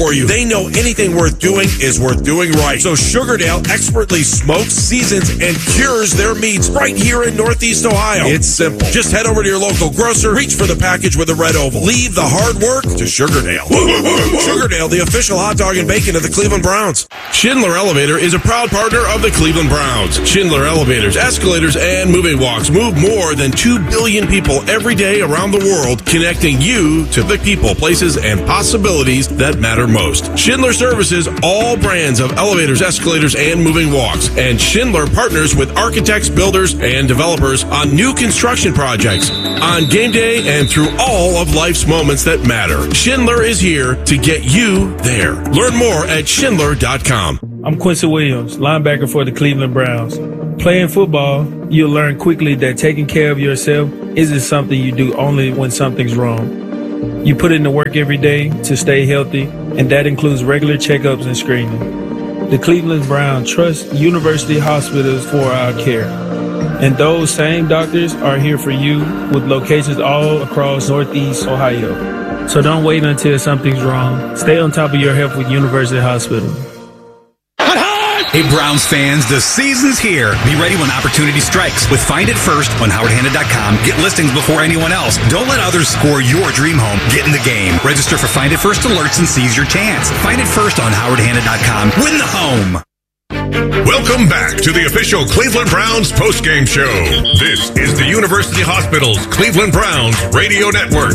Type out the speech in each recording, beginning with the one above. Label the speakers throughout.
Speaker 1: for you. They know anything worth doing is worth doing right. So Sugardale expertly smokes, seasons, and cures their meats right here in Northeast Ohio. It's simple. Just head over to your local grocer, reach for the package with a red oval. Leave the hard work to Sugardale. Sugardale, the official hot dog and bacon of the Cleveland Browns. Schindler Elevator is a proud partner of the Cleveland Browns. Schindler Elevators, escalators, and moving walks move more than 2 billion people every day around the world, connecting you to the people, places, and possibilities that matter most. Schindler services all brands of elevators, escalators, and moving walks. And Schindler partners with architects, builders, and developers on new construction projects, on game day, and through all of life's moments that matter. Schindler is here to get you there. Learn more at Schindler.com.
Speaker 2: I'm Quincy Williams, linebacker for the Cleveland Browns. Playing football, you'll learn quickly that taking care of yourself isn't something you do only when something's wrong. You put in the work every day to stay healthy, and that includes regular checkups and screening. The Cleveland Browns trust university hospitals for our care. And those same doctors are here for you with locations all across Northeast Ohio. So don't wait until something's wrong. Stay on top of your health with University Hospital.
Speaker 3: Hey, Browns fans, the season's here. Be ready when opportunity strikes with Find It First on HowardHanna.com. Get listings before anyone else. Don't let others score your dream home. Get in the game. Register for Find It First alerts and seize your chance. Find It First on HowardHanna.com. Win the home.
Speaker 4: Welcome back to the official Cleveland Browns postgame show. This is the University Hospital's Cleveland Browns Radio Network.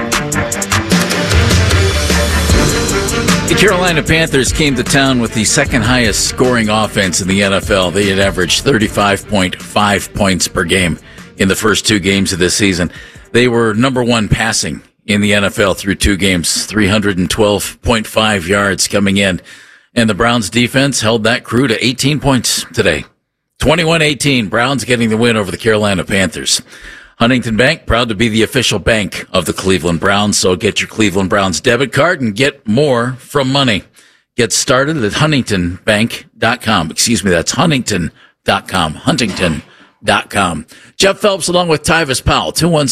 Speaker 5: The Carolina Panthers came to town with the second highest scoring offense in the NFL. They had averaged 35.5 points per game in the first two games of this season. They were number one passing in the NFL through two games, 312.5 yards coming in. And the Browns defense held that crew to 18 points today. 21-18, Browns getting the win over the Carolina Panthers. Huntington Bank, proud to be the official bank of the Cleveland Browns. So get your Cleveland Browns debit card and get more from money. Get started at huntingtonbank.com. Excuse me, that's huntington.com. Huntington.com. Jeff Phelps along with Tyvis Powell,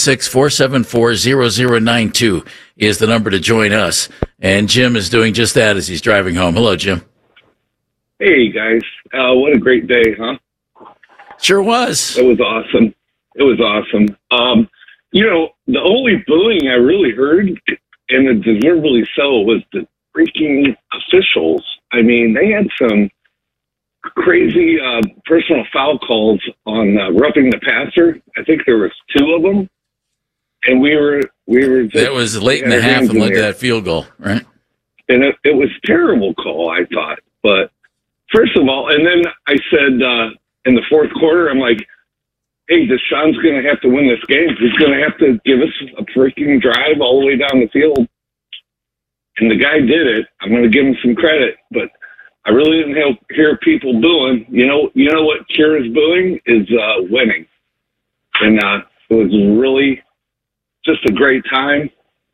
Speaker 5: 216-474-0092 is the number to join us. And Jim is doing just that as he's driving home. Hello, Jim.
Speaker 6: Hey, guys. What a great day, huh?
Speaker 5: Sure was.
Speaker 6: It was awesome. It was awesome. The only booing I really heard, and it deservedly so, was the freaking officials. I mean, they had some crazy personal foul calls on roughing the passer. I think there was two of them, and we were.
Speaker 5: That was late in the half and led to that field goal, right?
Speaker 6: And it was a terrible call, I thought. But first of all, and then I said in the fourth quarter, I'm like, hey, Deshaun's going to have to win this game. He's going to have to give us a freaking drive all the way down the field. And the guy did it. I'm going to give him some credit, but I really didn't hear people booing. You know what cures booing is winning. And it was really just a great time.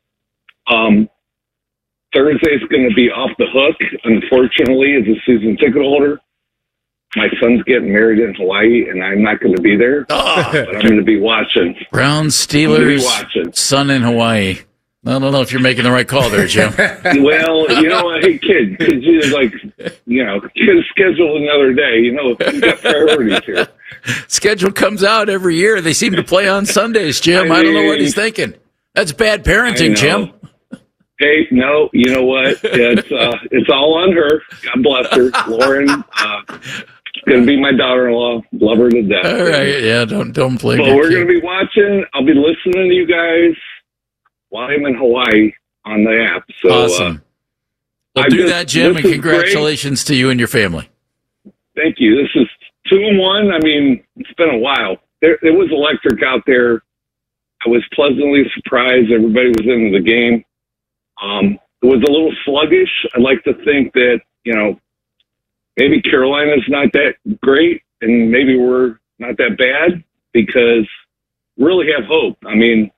Speaker 6: Thursday's going to be off the hook, unfortunately, as a season ticket holder. My son's getting married in Hawaii, and I'm not going to be there, but I'm going to be watching.
Speaker 5: Browns, Steelers, son in Hawaii. I don't know if you're making the right call there, Jim.
Speaker 6: Well, hey, kid, could you, schedule another day? You got priorities here.
Speaker 5: Schedule comes out every year. They seem to play on Sundays, Jim. I don't know what he's thinking. That's bad parenting, Jim.
Speaker 6: Hey, no, you know what? It's all on her. God bless her. Lauren, going to be my daughter-in-law. Love her to death.
Speaker 5: All right, yeah, don't blame
Speaker 6: But we're going to be watching. I'll be listening to you guys while I'm in Hawaii on the app. So,
Speaker 5: awesome. Well, do that, Jim, and congratulations to you and your family.
Speaker 6: Thank you. This is 2-1. I mean, it's been a while. It was electric out there. I was pleasantly surprised everybody was into the game. It was a little sluggish. I'd like to think that, maybe Carolina's not that great and maybe we're not that bad because we really have hope. I mean,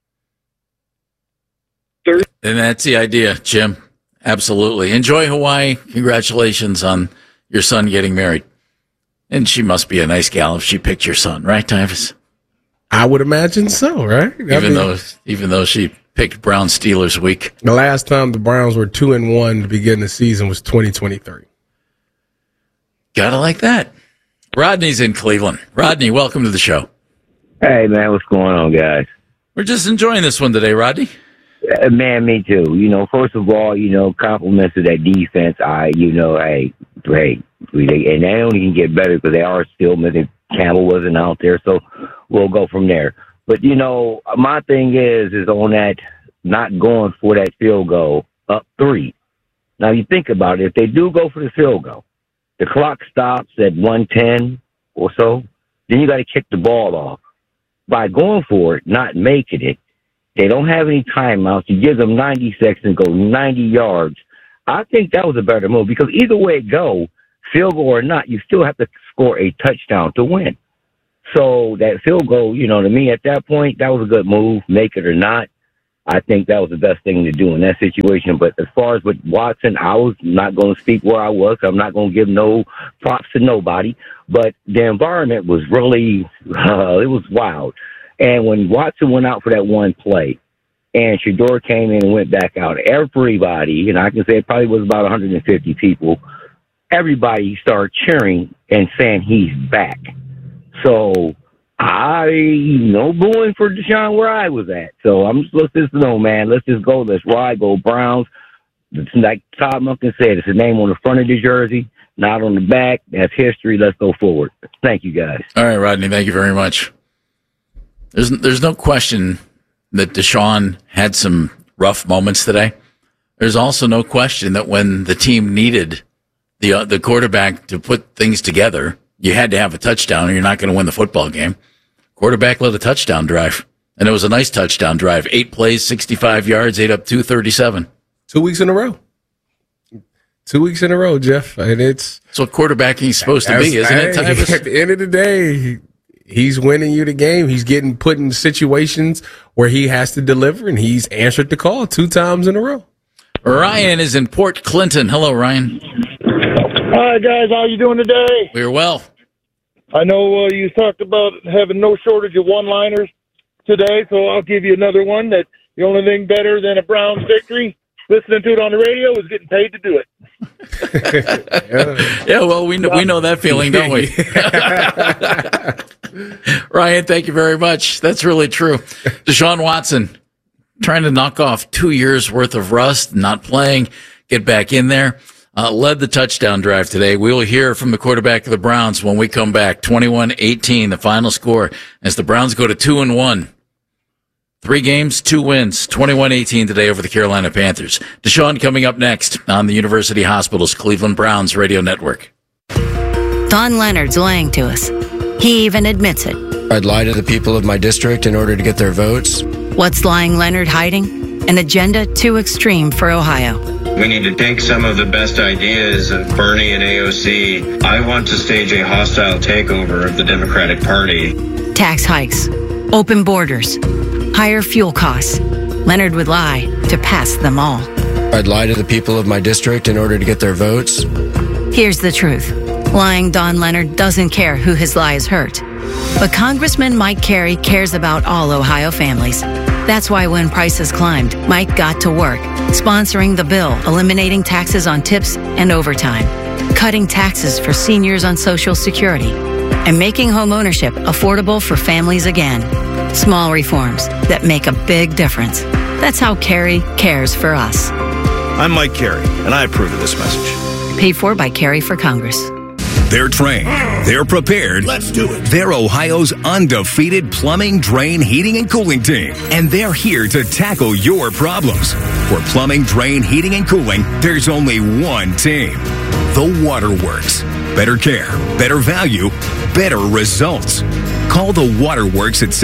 Speaker 5: and that's the idea, Jim. Absolutely. Enjoy Hawaii. Congratulations on your son getting married. And she must be a nice gal if she picked your son, right, Tyvis?
Speaker 7: I would imagine so, right?
Speaker 5: Even though she picked Browns Steelers week.
Speaker 7: The last time the Browns were 2-1 to begin the season was 2023.
Speaker 5: Gotta like that. Rodney's in Cleveland. Rodney, welcome to the show.
Speaker 8: Hey, man, what's going on, guys?
Speaker 5: We're just enjoying this one today, Rodney.
Speaker 8: Man, me too. First of all, compliments to that defense. And they only can get better because they are still missing. Campbell wasn't out there, so we'll go from there. But, my thing is on that not going for that field goal up 3. Now, you think about it. If they do go for the field goal, the clock stops at 1:10 or so, then you got to kick the ball off. By going for it, not making it, they don't have any timeouts. You give them 90 seconds and go 90 yards. I think that was a better move because either way it go, field goal or not, you still have to score a touchdown to win. So that field goal, to me at that point, that was a good move, make it or not. I think that was the best thing to do in that situation. But as far as with Watson, I was not going to speak where I was. I'm not going to give no props to nobody. But the environment was really, it was wild. And when Watson went out for that one play and Shedeur came in and went back out, everybody, and I can say it probably was about 150 people, everybody started cheering and saying he's back. So no booing for Deshaun where I was at. So let's just know, man, let's just go. Let's ride, go Browns. Like Todd Monken said, it's a name on the front of the jersey, not on the back. That's history. Let's go forward. Thank you, guys.
Speaker 5: All right, Rodney, thank you very much. There's no question that Deshaun had some rough moments today. There's also no question that when the team needed the quarterback to put things together, you had to have a touchdown or you're not going to win the football game. Quarterback led a touchdown drive, and it was a nice touchdown drive. 8 plays, 65 yards, 8 up 237.
Speaker 7: 2 weeks in a row. 2 weeks in a row, Jeff. And it's
Speaker 5: what quarterbacking is supposed to be, isn't it, Tyvus?
Speaker 7: At the end of the day, he's winning you the game. He's getting put in situations where he has to deliver, and he's answered the call 2 times in a row.
Speaker 5: Ryan is in Port Clinton. Hello, Ryan.
Speaker 9: Hi, guys. How you doing today?
Speaker 5: We're well.
Speaker 9: I know you talked about having no shortage of one-liners today, so I'll give you another one. That the only thing better than a Browns victory, listening to it on the radio, is getting paid to do
Speaker 5: it. Yeah, well, we know that feeling, don't we? Ryan, thank you very much. That's really true. Deshaun Watson trying to knock off 2 years worth of rust, not playing, get back in there. Led the touchdown drive today. We will hear from the quarterback of the Browns when we come back. 21-18, the final score, as the Browns go to 2-1. 3 games, 2 wins. 21-18 today over the Carolina Panthers. Deshaun coming up next on the University Hospital's Cleveland Browns radio network.
Speaker 10: Don Leonard's lying to us. He even admits it.
Speaker 11: I'd lie to the people of my district in order to get their votes.
Speaker 10: What's lying Leonard hiding? An agenda too extreme for Ohio.
Speaker 12: We need to take some of the best ideas of Bernie and AOC. I want to stage a hostile takeover of the Democratic Party.
Speaker 10: Tax hikes, open borders, higher fuel costs. Leonard would lie to pass them all.
Speaker 11: I'd lie to the people of my district in order to get their votes.
Speaker 10: Here's the truth. Lying Don Leonard doesn't care who his lies hurt. But Congressman Mike Carey cares about all Ohio families. That's why when prices climbed, Mike got to work, sponsoring the bill, eliminating taxes on tips and overtime, cutting taxes for seniors on Social Security, and making homeownership affordable for families again. Small reforms that make a big difference. That's how Carey cares for us.
Speaker 13: I'm Mike Carey, and I approve of this message.
Speaker 10: Paid for by Carey for Congress.
Speaker 3: They're trained. They're prepared.
Speaker 13: Let's do it.
Speaker 3: They're Ohio's undefeated plumbing, drain, heating, and cooling team. And they're here to tackle your problems. For plumbing, drain, heating, and cooling, there's only one team. The Waterworks. Better care, better value, better results. Call the Waterworks at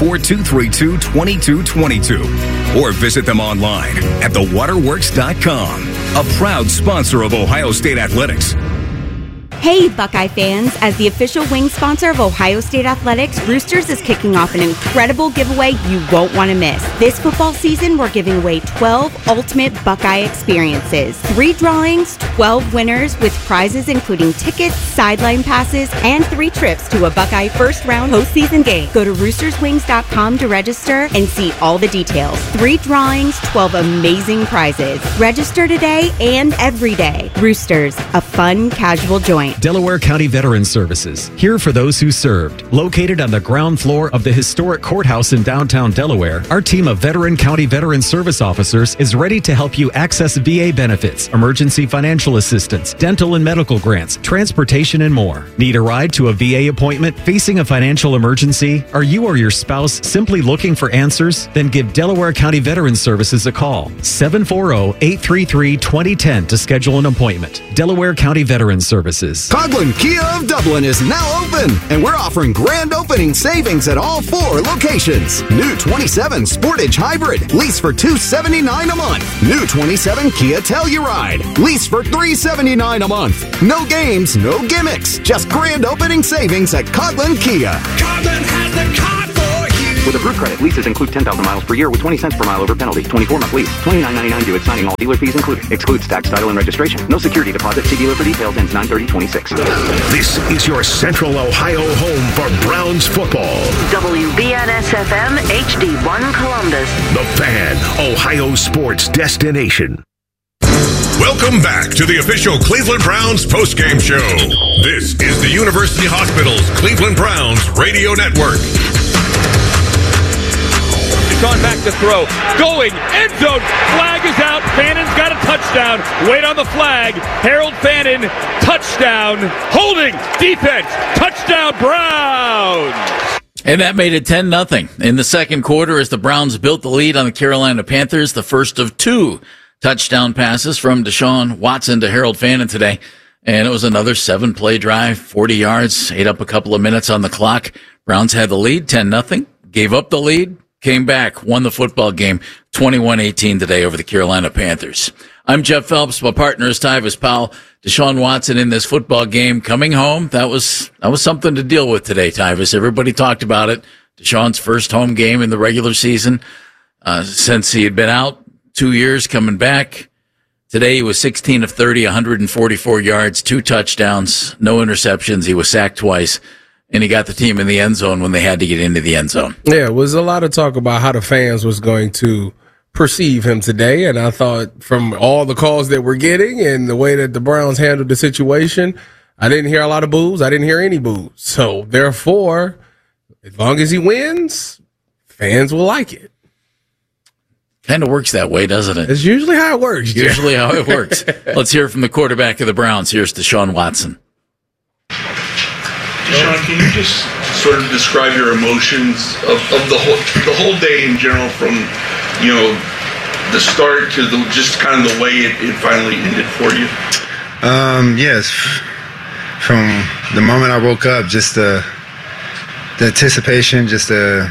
Speaker 3: 614-232-2222 or visit them online at thewaterworks.com. A proud sponsor of Ohio State Athletics.
Speaker 14: Hey, Buckeye fans! As the official wing sponsor of Ohio State Athletics, Roosters is kicking off an incredible giveaway you won't want to miss. This football season, we're giving away 12 ultimate Buckeye experiences. 3 drawings, 12 winners with prizes including tickets, sideline passes, and 3 trips to a Buckeye first-round postseason game. Go to roosterswings.com to register and see all the details. 3 drawings, 12 amazing prizes. Register today and every day. Roosters, a fun, casual joint.
Speaker 15: Delaware County Veterans Services, here for those who served. Located on the ground floor of the historic courthouse in downtown Delaware, our team of veteran county veteran service officers is ready to help you access VA benefits, emergency financial assistance, dental and medical grants, transportation, and more. Need a ride to a VA appointment? Facing a financial emergency? Are you or your spouse simply looking for answers? Then give Delaware County Veterans Services a call. 740-833-2010 to schedule an appointment. Delaware County Veterans Services.
Speaker 16: Coghlan Kia of Dublin is now open, and we're offering grand opening savings at all 4 locations. New 27 Sportage Hybrid, lease for $279 a month. New 27 Kia Telluride, lease for $379 a month. No games, no gimmicks, just grand opening savings at Coghlan Kia.
Speaker 17: Coghlan has the car for you.
Speaker 18: With approved credit, leases include 10,000 miles per year with 20 cents per mile over penalty. 24-month lease. $29.99 due at signing. All dealer fees included. Excludes tax, title, and registration. No security deposit. See dealer for details. Ends 9/30/26.
Speaker 4: This is your Central Ohio home for Browns football.
Speaker 19: WBNS-FM HD1 Columbus.
Speaker 4: The Fan, Ohio sports destination. Welcome back to the official Cleveland Browns postgame show. This is the University Hospitals Cleveland Browns radio network.
Speaker 20: Sean back to throw. Going. End zone. Flag is out. Fannon's got a touchdown. Wait on the flag. Harold Fannin. Touchdown. Holding. Defense. Touchdown Browns.
Speaker 5: And that made it 10-0 in the second quarter as the Browns built the lead on the Carolina Panthers. The first of 2 touchdown passes from Deshaun Watson to Harold Fannin today. And it was another 7-play drive, 40 yards, ate up a couple of minutes on the clock. Browns had the lead, 10-0, gave up the lead, came back, won the football game, 21-18 today over the Carolina Panthers. I'm Jeff Phelps. My partner is Tyvis Powell. Deshaun Watson in this football game coming home. That was something to deal with today, Tyvis. Everybody talked about it. Deshaun's first home game in the regular season since he had been out 2 years coming back. Today he was 16 of 30, 144 yards, 2 touchdowns, no interceptions. He was sacked twice. And he got the team in the end zone when they had to get into the end zone.
Speaker 7: Yeah, it was a lot of talk about how the fans was going to perceive him today. And I thought from all the calls that we're getting and the way that the Browns handled the situation, I didn't hear a lot of boos. I didn't hear any boos. So therefore, as long as he wins, fans will like it.
Speaker 5: Kind of works that way, doesn't it?
Speaker 7: It's usually how it works.
Speaker 5: Usually how it works. Let's hear from the quarterback of the Browns. Here's Deshaun Watson.
Speaker 21: Deshaun, can you just sort of describe your emotions of the whole day in general, from the start to just kind of the way it finally ended for you?
Speaker 22: Yes, from the moment I woke up, just the anticipation, just the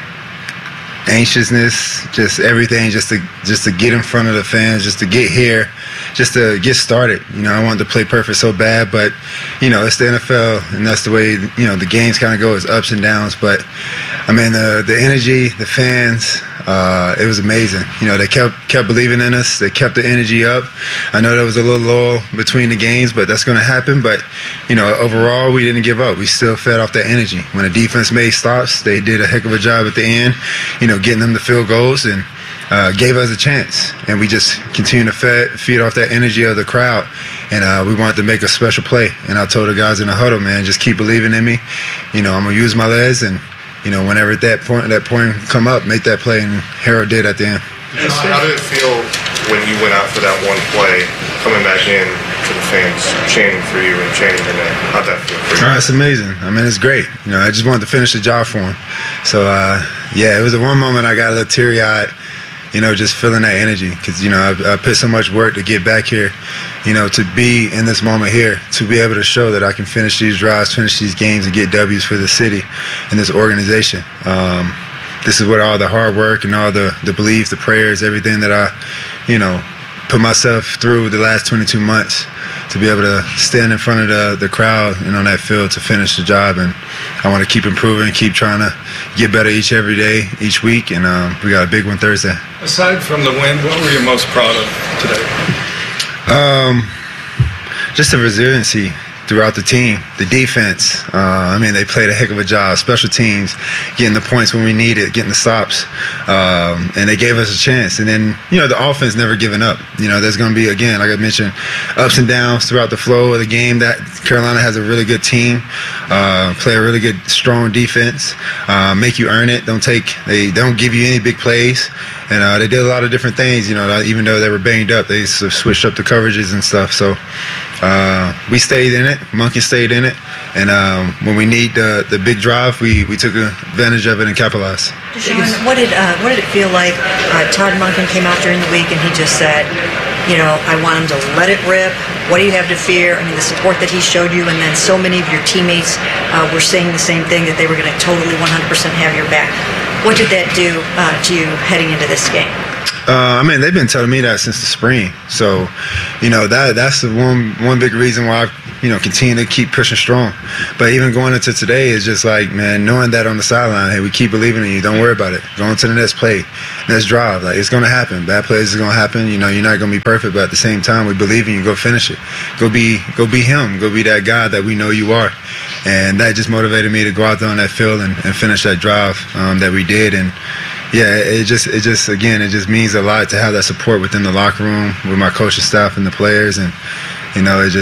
Speaker 22: anxiousness, just everything, just to get in front of the fans, just to get here, just to get started. I wanted to play perfect so bad, but it's the NFL, and that's the way the games kind of go, is ups and downs. But I mean, the energy, the fans, it was amazing. They kept believing in us. They kept the energy up. I know there was a little lull between the games, but that's going to happen. But overall, we didn't give up. We still fed off that energy. When the defense made stops, they did a heck of a job at the end, getting them to field goals, and gave us a chance. And we just continued to feed off that energy of the crowd. And we wanted to make a special play. And I told the guys in the huddle, man, just keep believing in me. I'm going to use my legs, and whenever that point come up, make that play, and Harold did at the end.
Speaker 23: How did it feel when you went out for that one play, coming back in to the fans chanting for you and chanting your name? How'd that feel for you?
Speaker 22: It's amazing. I mean, it's great. I just wanted to finish the job for him. So, it was the one moment I got a little teary-eyed, just feeling that energy, because, I put so much work to get back here, to be in this moment here, to be able to show that I can finish these drives, finish these games, and get W's for the city and this organization. This is what all the hard work and all the belief, the prayers, everything that I, put myself through the last 22 months to be able to stand in front of the crowd and on that field to finish the job. And I want to keep improving, keep trying to get better every day, each week. And we got a big one Thursday.
Speaker 1: Aside from the win, what were you most proud of today?
Speaker 22: Just the resiliency throughout the team, the defense. They played a heck of a job. Special teams, getting the points when we need it, getting the stops, and they gave us a chance. And then, the offense never giving up. There's going to be, again, like I mentioned, ups and downs throughout the flow of the game. That Carolina has a really good team, play a really good, strong defense, make you earn it. They don't give you any big plays. And they did a lot of different things, even though they were banged up, they sort of switched up the coverages and stuff. So we stayed in it. Monken stayed in it. And when we need the big drive, we took advantage of it and capitalized.
Speaker 2: Deshaun, what did it feel like? Todd Monken came out during the week and he just said, I want him to let it rip. What do you have to fear? The support that he showed you, and then so many of your teammates were saying the same thing, that they were going to totally 100% have your back. What did that do to you heading into this game?
Speaker 22: They've been telling me that since the spring. So, that's the one big reason why I, continue to keep pushing strong. But even going into today is just like, man, knowing that on the sideline, hey, we keep believing in you. Don't worry about it. Go on to the next play, next drive. Like, it's going to happen. Bad plays are going to happen. You're not going to be perfect, but at the same time, we believe in you. Go finish it. Go be him. Go be that guy that we know you are. And that just motivated me to go out there on that field and finish that drive that we did. And yeah, it just means a lot to have that support within the locker room with my coaching staff and the players. And you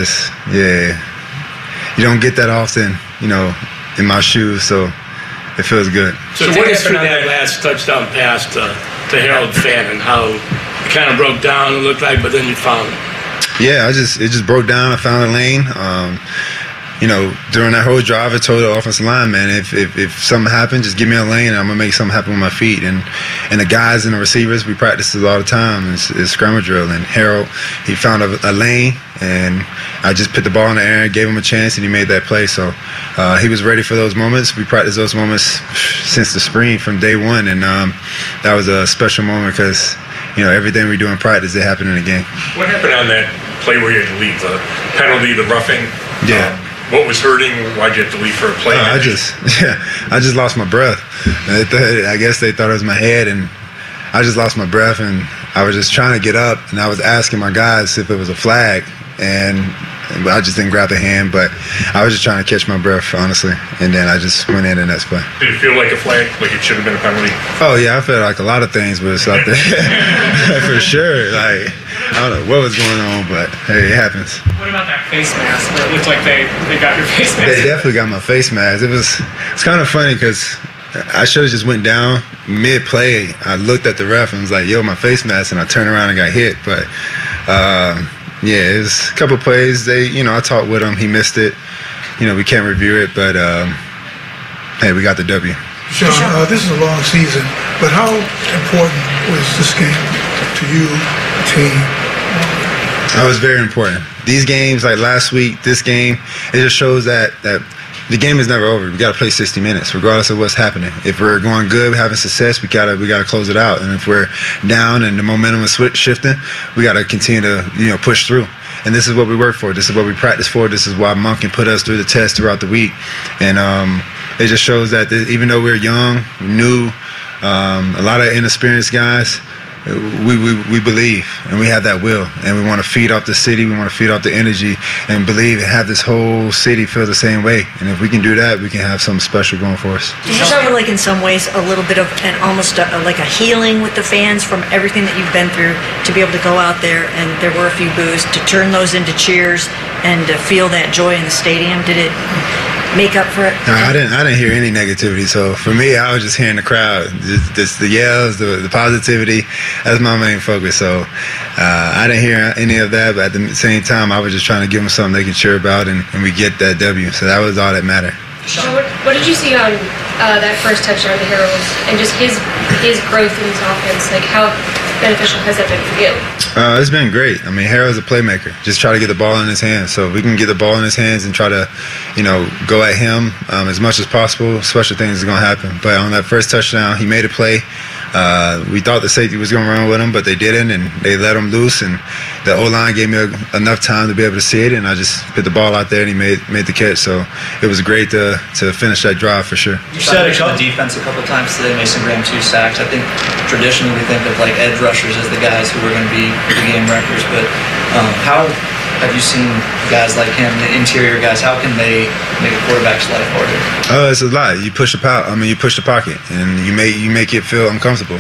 Speaker 22: don't get that often, in my shoes, so it feels good.
Speaker 1: So what is through that last touchdown pass to Harold Fannin, how it kind of broke down, it looked like, but then you found it?
Speaker 22: Yeah, it just broke down. I found a lane. During that whole drive, I told the offensive line, man, if something happens, just give me a lane and I'm going to make something happen with my feet. And the guys and the receivers, we practice it all the time. It's scramble drill. And Harold, he found a lane, and I just put the ball in the air, gave him a chance, and he made that play. So he was ready for those moments. We practiced those moments since the spring, from day one. And that was a special moment because, everything we do in practice, it happened in the game.
Speaker 1: What happened on that play where you had to leave? The penalty, the roughing?
Speaker 22: Yeah.
Speaker 1: What was hurting? Why'd you have to leave for a play?
Speaker 22: I just lost my breath. I guess they thought it was my head, and I just lost my breath, and I was just trying to get up, and I was asking my guys if it was a flag, and I just didn't grab the hand, but I was just trying to catch my breath, honestly, and then I just went in the next play.
Speaker 1: Did it feel like a flag, like it should have been a penalty?
Speaker 22: Oh, yeah, I felt like a lot of things was out there, for sure. Like, I don't know what was going on, but hey, it happens.
Speaker 6: What about that face mask? It looked like they got your face mask.
Speaker 22: They definitely got my face mask. It's kind of funny because I should have just went down mid-play. I looked at the ref and was like, yo, my face mask, and I turned around and got hit. But, it was a couple plays. I talked with him. He missed it. We can't review it, but, hey, we got the W.
Speaker 24: Sean, this is a long season, but how important was this game to you, team?
Speaker 22: That was very important. These games, like last week, this game, it just shows that the game is never over. We got to play 60 minutes, regardless of what's happening. If we're going good, having success, we gotta close it out. And if we're down and the momentum is shifting, we got to continue to push through. And this is what we work for. This is what we practice for. This is why Monken put us through the test throughout the week. And it just shows that even though we're young, new, a lot of inexperienced guys, we believe, and we have that will, and we want to feed off the city. We want to feed off the energy and believe and have this whole city feel the same way. And if we can do that, we can have something special going for us.
Speaker 2: Did you suffer, like, in some ways, a little bit of almost like a healing with the fans from everything that you've been through, to be able to go out there and there were a few boos, to turn those into cheers and to feel that joy in the stadium? Did it make up for it?
Speaker 22: No, I didn't hear any negativity. So for me, I was just hearing the crowd, just the yells, the positivity. That's my main focus. So I didn't hear any of that, but at the same time, I was just trying to give them something they can cheer about, and we get that W. So that was all that mattered.
Speaker 25: So what did you see on that first touchdown to Harold, and just his growth in his offense? Like, how beneficial has that been for you?
Speaker 22: It's been great. I mean, Harold's a playmaker. Just try to get the ball in his hands. So if we can get the ball in his hands and try to, go at him as much as possible, special things are going to happen. But on that first touchdown, he made a play. We thought the safety was going to run with him, but they didn't, and they let him loose. And the O-line gave me enough time to be able to see it, and I just put the ball out there, and he made the catch. So it was great to finish that drive for sure.
Speaker 8: You said it on the defense a couple times today. Mason Graham 2 sacks. I think traditionally we think of like edge rushers as the guys who are going to be the game wreckers, but how have you seen guys like him, the interior guys? How can they make a quarterback's life harder?
Speaker 22: It's a lot. You push the pocket, and you make it feel uncomfortable,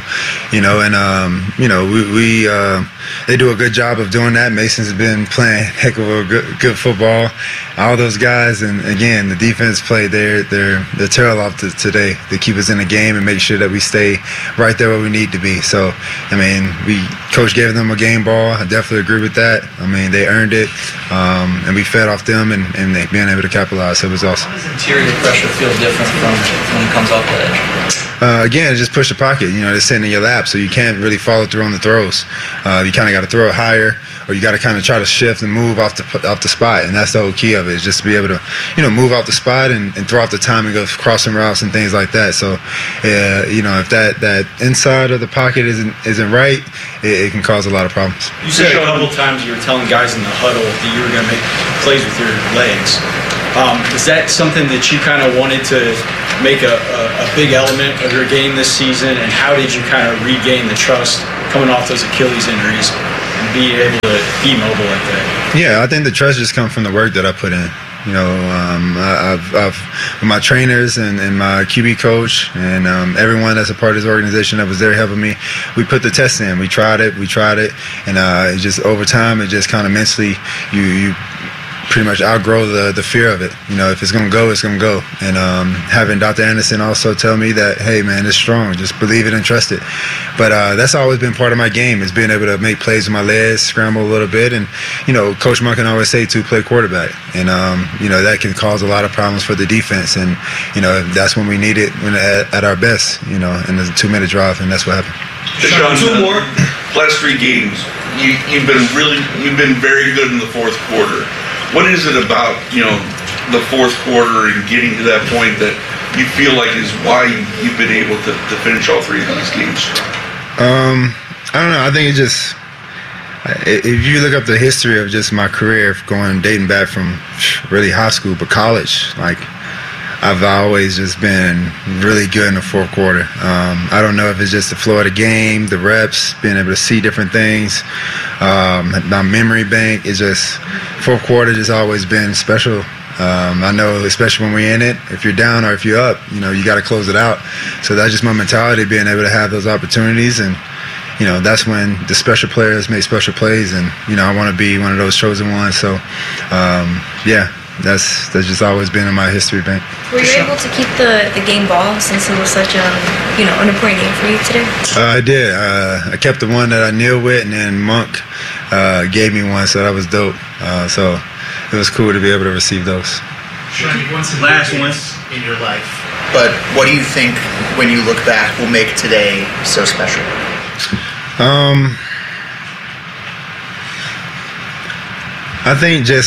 Speaker 22: And they do a good job of doing that. Mason's been playing heck of a good football. All those guys, and again, the defense played their tail off today to keep us in the game and make sure that we stay right there where we need to be. So, coach gave them a game ball. I definitely agree with that. They earned it, and we fed off them and they being able to capitalize. So it was awesome.
Speaker 8: How does interior pressure feel different from when it comes off the edge?
Speaker 22: Again, just push the pocket. They're sitting in your lap, so you can't really follow through on the throws. You kind of got to throw it higher, or you got to kind of try to shift and move off the spot, and that's the whole key of it, is just to be able to, move off the spot and throw out the time and go crossing routes and things like that. So, if that inside of the pocket isn't right, it can cause a lot of problems.
Speaker 9: You said a couple times you were telling guys in the huddle that you were going to make plays with your legs. Is that something that you kind of wanted to make a big element of your game this season, and how did you kind of regain the trust coming off those Achilles injuries and be able to be mobile like that?
Speaker 22: Yeah, I think the trust just comes from the work that I put in. I've with my trainers and my QB coach and everyone that's a part of this organization that was there helping me, we put the test in. We tried it, and it just over time, it just kind of mentally, you pretty much outgrow the fear of it. If it's going to go, it's going to go. And having Dr. Anderson also tell me that, hey, man, it's strong. Just believe it and trust it. But that's always been part of my game, is being able to make plays with my legs, scramble a little bit. And, Coach Monk can always say two-play quarterback. And, that can cause a lot of problems for the defense. And, that's when we need it at our best, in the 2-minute drive, and that's what happened.
Speaker 21: Deshaun, last 3 games, you've been very good in the fourth quarter. What is it about, the fourth quarter and getting to that point that you feel like is why you've been able to finish all 3 of these games?
Speaker 22: I don't know. I think it just, if you look up the history of just my career, dating back from really high school, but college, I've always just been really good in the fourth quarter. I don't know if it's just the flow of the game, the reps, being able to see different things. My memory bank is just, fourth quarter just always been special. I know, especially when we're in it, if you're down or if you're up, you got to close it out. So that's just my mentality, being able to have those opportunities. And, that's when the special players make special plays. And, I want to be one of those chosen ones. So, that's just always been in my history bank.
Speaker 25: Were you able to keep the game ball since it was such a an important game for you today?
Speaker 22: I did. I kept the one that I kneeled with, and then Monk gave me one, so that was dope. So it was cool to be able to receive those.
Speaker 9: Last one
Speaker 10: in your life, but what do you think when you look back will make today so special?
Speaker 22: I think just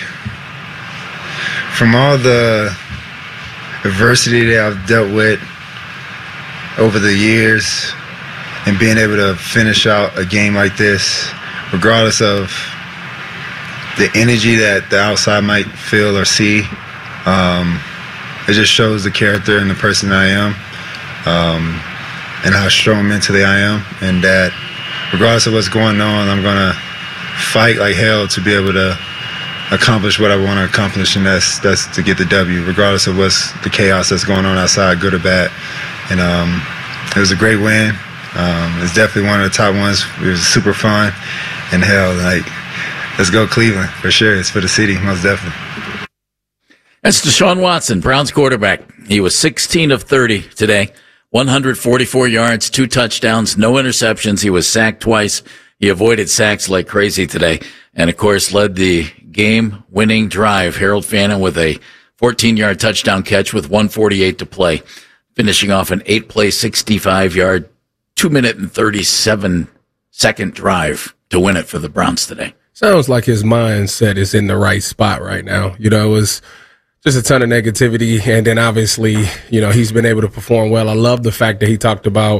Speaker 22: from all the adversity that I've dealt with over the years, and being able to finish out a game like this, regardless of the energy that the outside might feel or see, it just shows the character and the person I am, and how strong mentally I am, and that regardless of what's going on, I'm going to fight like hell to be able to accomplish what I want to accomplish, and that's to get the W, regardless of what's the chaos that's going on outside, good or bad. And it was a great win. It's definitely one of the top ones. It was super fun, and hell, let's go Cleveland for sure. It's for the city, most definitely.
Speaker 5: That's Deshaun Watson, Browns quarterback. He was 16 of 30 today, 144 yards, 2 touchdowns, no interceptions. He was sacked twice. He avoided sacks like crazy today, and of course led the game-winning drive. Harold Fannin with a 14-yard touchdown catch with 1:48 to play, finishing off an 8-play, 65-yard, 2-minute and 37-second drive to win it for the Browns today.
Speaker 7: Sounds like his mindset is in the right spot right now. It was just a ton of negativity, and then obviously, he's been able to perform well. I love the fact that he talked about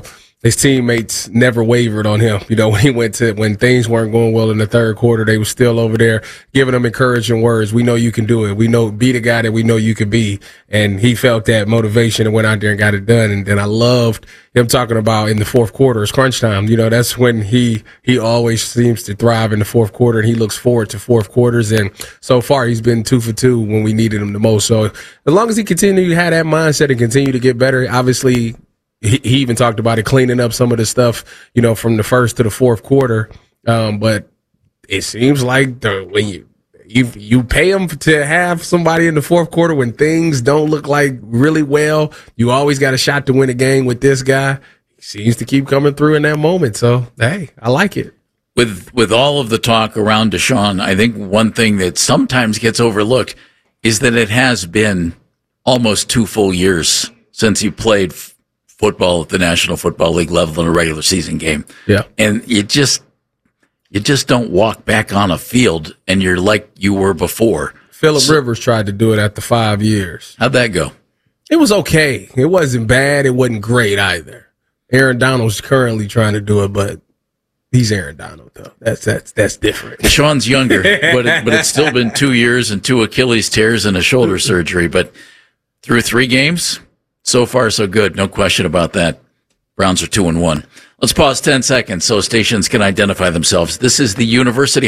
Speaker 7: his teammates never wavered on him. You know, when things weren't going well in the third quarter, they were still over there giving him encouraging words. We know you can do it. We know, be the guy that we know you can be. And he felt that motivation and went out there and got it done. And then I loved him talking about in the fourth quarter, it's crunch time. You know, that's when he always seems to thrive in the fourth quarter, and he looks forward to fourth quarters. And so far, he's been 2 for 2 when we needed him the most. So as long as he continue to have that mindset and continue to get better, obviously, he even talked about it, cleaning up some of the stuff, you know, from the first to the fourth quarter. But it seems like when you pay him to have somebody in the fourth quarter when things don't look like really well, you always got a shot to win a game with this guy. He seems to keep coming through in that moment. So, hey, I like it.
Speaker 5: With all of the talk around Deshaun, I think one thing that sometimes gets overlooked is that it has been almost 2 full years since he played football at the National Football League level in a regular season game.
Speaker 7: Yeah.
Speaker 5: And you just don't walk back on a field and you're like you were before.
Speaker 7: Phillip Rivers tried to do it after 5 years.
Speaker 5: How'd that go?
Speaker 7: It was okay. It wasn't bad. It wasn't great either. Aaron Donald's currently trying to do it, but he's Aaron Donald, though. That's different.
Speaker 5: Deshaun's younger, but it's still been 2 years and 2 Achilles tears and a shoulder surgery. But through 3 games, so far so good. No question about that. Browns are 2-1. Let's pause 10 seconds so stations can identify themselves. This is the University